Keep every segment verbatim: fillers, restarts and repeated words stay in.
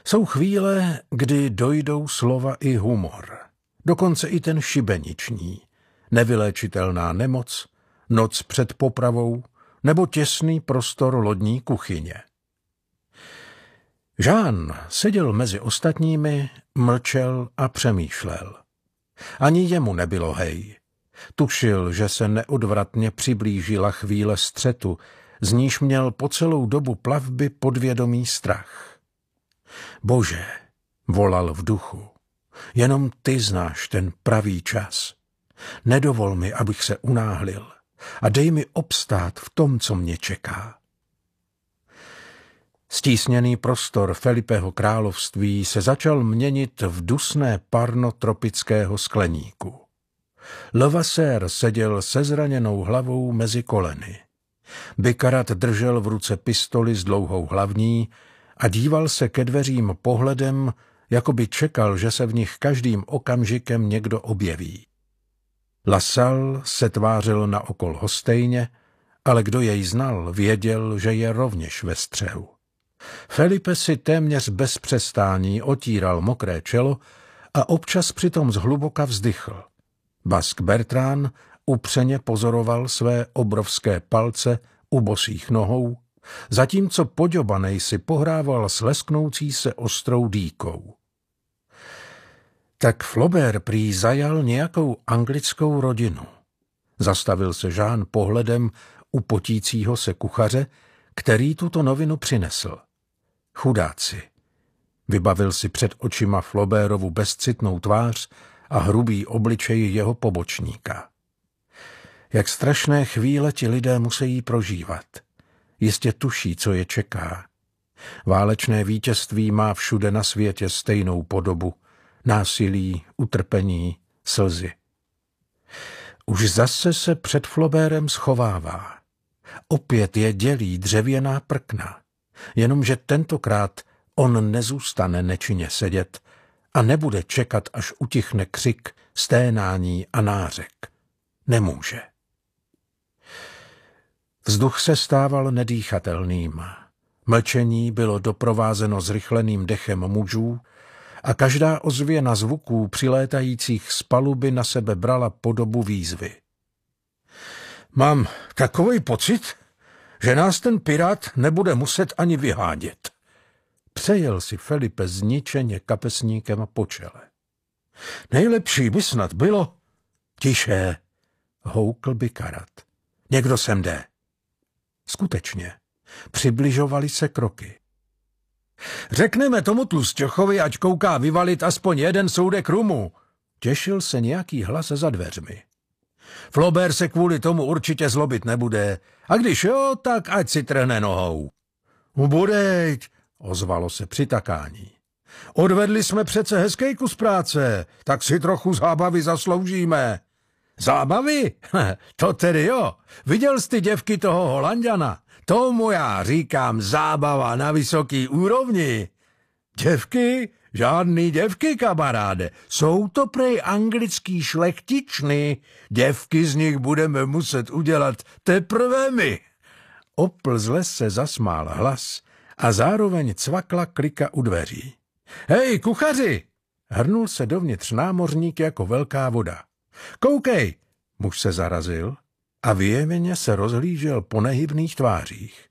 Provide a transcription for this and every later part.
Jsou chvíle, kdy dojdou slova i humor, dokonce i ten šibeniční, nevyléčitelná nemoc, noc před popravou nebo těsný prostor lodní kuchyně. Jean seděl mezi ostatními, mlčel a přemýšlel. Ani jemu nebylo hej. Tušil, že se neodvratně přiblížila chvíle střetu, z níž měl po celou dobu plavby podvědomý strach. Bože, volal v duchu, jenom ty znáš ten pravý čas. Nedovol mi, abych se unáhlil, a dej mi obstát v tom, co mě čeká. Stísněný prostor Felipeho království se začal měnit v dusné parno tropického skleníku. Levasseur seděl se zraněnou hlavou mezi koleny. Bikarat držel v ruce pistoli s dlouhou hlavní a díval se ke dveřím pohledem, jako by čekal, že se v nich každým okamžikem někdo objeví. Lassalle se tvářil naokol hostejně, ale kdo jej znal, věděl, že je rovněž ve střehu. Felipe si téměř bez přestání otíral mokré čelo a občas přitom zhluboka vzdychl. Basque Bertrand upřeně pozoroval své obrovské palce u bosých nohou, zatímco poďobanej si pohrával s lesknoucí se ostrou dýkou. Tak Flaubert prý zajal nějakou anglickou rodinu. Zastavil se Jean pohledem u potícího se kuchaře, který tuto novinu přinesl. Chudáci. Vybavil si před očima Flaubertovu bezcitnou tvář a hrubý obličej jeho pobočníka. Jak strašné chvíle ti lidé musí prožívat. Jistě tuší, co je čeká. Válečné vítězství má všude na světě stejnou podobu. Násilí, utrpení, slzy. Už zase se před Flaubertem schovává. Opět je dělí dřevěná prkna. Jenomže tentokrát on nezůstane nečinně sedět a nebude čekat, až utichne křik, sténání a nářek. Nemůže. Vzduch se stával nedýchatelným. Mlčení bylo doprovázeno zrychleným dechem mužů a každá ozvěna zvuků přilétajících z paluby na sebe brala podobu výzvy. Mám takový pocit, že nás ten pirát nebude muset ani vyhádět. Přejel si Felipe zničeně kapesníkem po čele. Nejlepší by snad bylo... Tiše, houkl Bikarat. Někdo sem jde. Skutečně, přibližovali se kroky. Řekneme tomu tlusťochovi, ať kouká vyvalit aspoň jeden soudek rumu. Těšil se nějaký hlas za dveřmi. Flaubert se kvůli tomu určitě zlobit nebude. A když jo, tak ať si trhne nohou. Budejť, ozvalo se přitakání. Odvedli jsme přece hezký kus práce, tak si trochu zábavy zasloužíme. Zábavy? To tedy jo. Viděl jsi ty děvky toho Holanďana? Tomu já říkám zábava na vysoký úrovni. Děvky? Žádný děvky, kamaráde. Jsou to prej anglický šlechtičny. Děvky z nich budeme muset udělat teprve my. Oplzle se zasmál hlas a zároveň cvakla klika u dveří. Hej, kuchaři! Hrnul se dovnitř námořník jako velká voda. Koukej! Muž se zarazil a vyjeveně se rozhlížel po nehybných tvářích.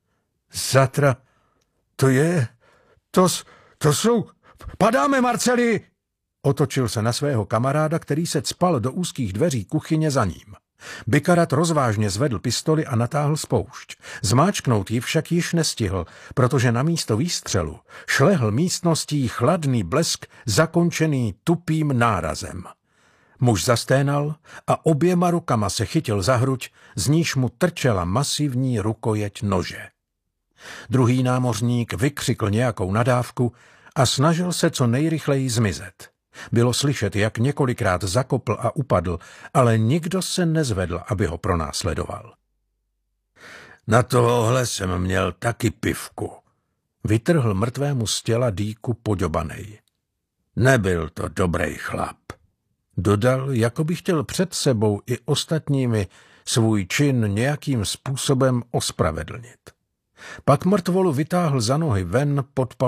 Zatra, to je... To, to jsou... Padáme, Marceli! Otočil se na svého kamaráda, který se cpal do úzkých dveří kuchyně za ním. Bikarat rozvážně zvedl pistoli a natáhl spoušť. Zmáčknout ji však již nestihl, protože na místo výstřelu šlehl místností chladný blesk zakončený tupým nárazem. Muž zasténal a oběma rukama se chytil za hruď, z níž mu trčela masivní rukojeť nože. Druhý námořník vykřikl nějakou nadávku a snažil se co nejrychleji zmizet. Bylo slyšet, jak několikrát zakopl a upadl, ale nikdo se nezvedl, aby ho pronásledoval. Na tohohle jsem měl taky pivku. Vytrhl mrtvému z těla dýku poďobanej. Nebyl to dobrý chlap. Dodal, jako by chtěl před sebou i ostatními svůj čin nějakým způsobem ospravedlnit. Pak mrtvolu vytáhl za nohy ven pod